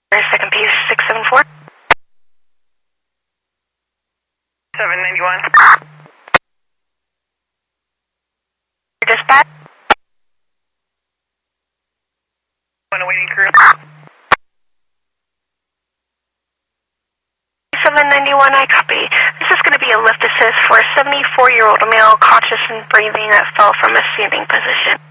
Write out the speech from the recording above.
Second piece, 674. 791. Dispatch. One awaiting crew. 791, I copy. This is going to be a lift assist for a 74-year-old male conscious and breathing that fell from a standing position.